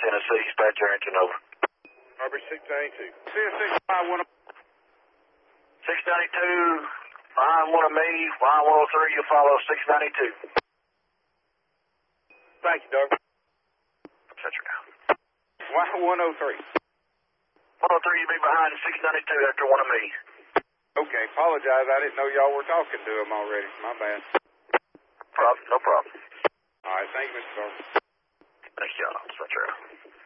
Tennessee. Dispatch Arrington, over. Robert 692. CN 651. 692, find one of me. Line 103, you'll follow 692. Thank you, Doug. Set you down. Line 103. 103, you'll be behind 692 after one of me. Okay, apologize. I didn't know y'all were talking to him already. My bad. No problem. All right, thank you, Mr. Garber. Thank y'all. Set you down.